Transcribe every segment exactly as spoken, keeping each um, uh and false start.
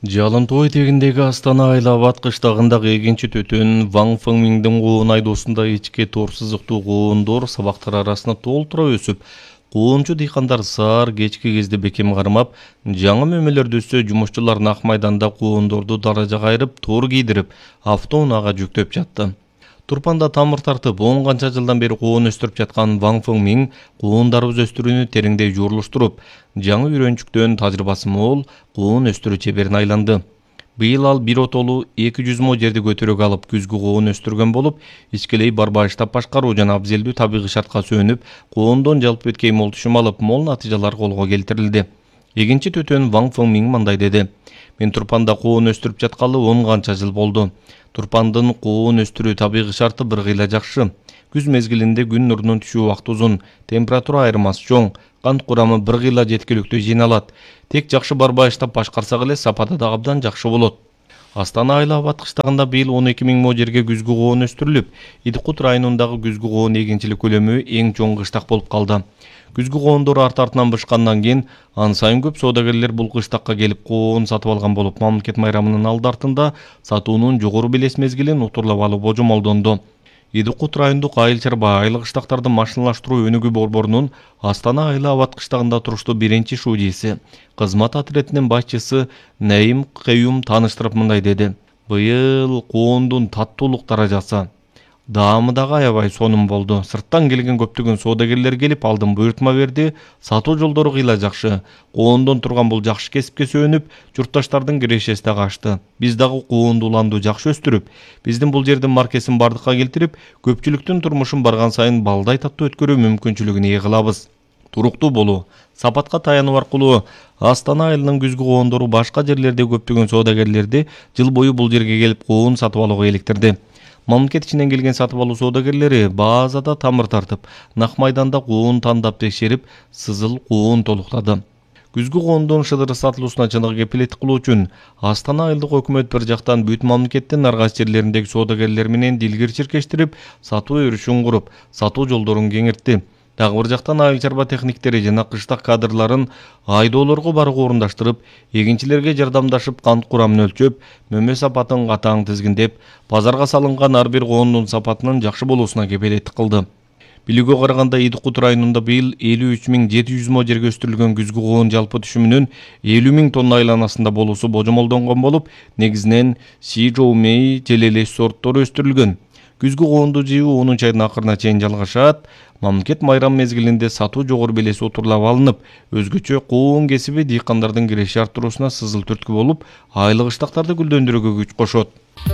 Жалынтой тегіндегі Астана Айлабад кыштагындагы эгинчи төтөн Ван Фэнгмиңдин коон айдоосунда ичке тор сызыктуу коондор сабактар арасына толтура өсүп, коончу дыйкандар саар кечки кезде бекем кармап, жаңы мөмөлөрдү өссө жумушчулар Ак майданда коондорду даражага айырып, тор кийдирип, автоунаага жүктөп жатты. Турпанда тамыр тартып, он канча жылдан бери коон өстүрүп жаткан Ван Фэнгмиң коондарыбыз өстүрүүнү тереңдей жуурулуштуруп, жаңы үйрөнчүктөн тажрыйбасы мол коон өстүрүү чеберине айланды. Быйыл ал бир отолу эки жүз мо жерди көтөрөк алып күзгү коон өстүргөн болуп, ичкилей барбайыштап башкаруу жана абзелдүү табигый шартка сүйөнүп, коондон жалп эткей мол түшүм алып, мол натыйжалар колго келтирилди. Эгинчи төтөн Ван Фэнгмиң мындай деди: "Мен Турпанда коон өстүрүп жаткалы он канча жыл болду. Турпандын коон өстүрүү табигый шарты бир кыйла жакшы. Күз мезгилинде күн нурунун түшүү убакыты узун, температура айырмасы чоң, кант курамы бир кыйла жеткиликтүү жыйналат. Тек жакшы барбайыштап башкарсак эле сапаты да абдан жакшы болот." Астана Айлабад кыштагында быйыл он эки миң мо жерге күзгү коон өстүрүлүп, Идикут районундагы күзгү коон эгинчилик көлөмү эң чоң кыштак болуп калды. Күзгү коондор арт артынан бышкандан кийин ан сайын көп соодагерлер бул кыштакка келип коон сатып алган болуп, мамлекет майрамынын алды артында сатуунун жогору белес мезгилин утурлап алуу божомолдонду. Идикут райондук айыл чарба айыл кыштактарды машиналаштыруу өнүгүү борборунун Астана Айлабад кыштагында туруштуу биринчи шуудиси, кызмат отретинин башчысы Наим Кыюм тааныштырып мындай деди: "Быйыл коондун таттуулук даражасы даамы дагы аябай сонун болду. Сырттан келген көптөгөн соодагерлер келип алдын буйртма берди. Сатуу жолдору кыйла жакшы. Коондон турган бул жакшы кесипке сүйөнүп, журтташтардын кирешеси дагы ачты. Биз дагы коонду уланду жакшы өстүрүп, биздин бул жердин маркесин бардыкка келтирип, көпчүлүктүн турмушун барган сайын балдай таттуу өткөрүү мүмкүнчүлүгүн ээ кылабыз. Туруктуу болуу, сапатка таянуу аркылуу Астана айылынын күзгү коондору башка жерлерде көптөгөн соодагерлерди жыл бою бул жерге келип коон сатып алууга эликтирди. Мамлекет ичинен келген сатып алуу соодагерлери баазада тамыр тартып, Ак майданда коон тандап текшерип, сызыл коон толуктады. Күзгү коондун шыдыры сатылуусуна чыныгы кепилеттик кылуу үчүн Астана айылдык өкмөт бир жактан бүт мамлекеттин ар кайсы жерлериндеги соодагерлер менен дилгир чиркештирип, сатуу өрүшүн куруп, сатуу жолдорун кеңиртти. Дагы бир жактан айыл чарба техниктери жана кыштак кадрларын айдоолорго барууга орундаштырып, эгинчилерге жардамдашып, кант курамын өлчөп, мөмө сапатын катаң тизгиндеп, базарга салынган ар бир коондун сапатынын жакшы болуусуна кепилеттик кылды. Билүүгө караганда Идикут районунда быйыл элүү үч миң жети жүз мо жерге өстүрүлгөн күзгү коон жалпы түшүмүнүн элүү миң тонна айланасында болуусу божомолдонгон болуп, негизинен Сижоумей желелеш сорттору өстүрүлгөн. Күзгү коонду жыйуу онунчу айдын акырына чейин жалгашат. Мамлекет майрам мезгилинде сатуу жогору белеси утурлап алынып, өзгөчө коон кесиби дыйкандардын киреши арттыруусуна сызыл түрткү болуп, айыл кыштактарды гүлдөндүрүүгө күч кошот.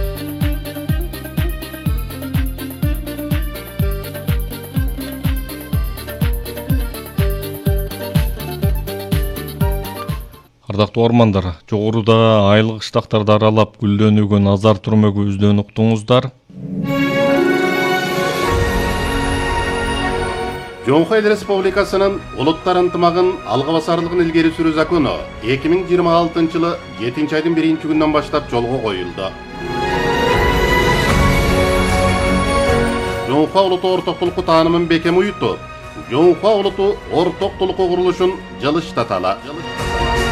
Ардактуу армандар, жогоруда айыл кыштактарды аралап гүлдөнүүгө назар турмөгүбүздөн уктуңуздар. Жоңхо Эл Республикасынын улуттар ынтымагын алга басарлыгын илгери сүрүү закону эки миң жыйырма алтынчы жылы жетинчи айдын биринчи күнүнөн баштап жолго коюлду. Жоңхо улуту ортоктулукку таанымын бекем уютуп, Жоңхо улуту ортоктулукку курулушун жылыштаталы.